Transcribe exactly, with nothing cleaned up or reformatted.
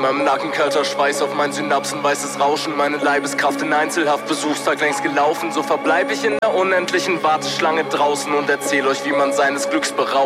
meinem Nacken kalter Schweiß, auf meinen Synapsen weißes Rauschen. Meine Leibeskraft in Einzelhaft, Besuchstag längst gelaufen. So verbleib ich in der unendlichen Warteschlange draußen und erzähl euch, wie man seines Glücks beraubt.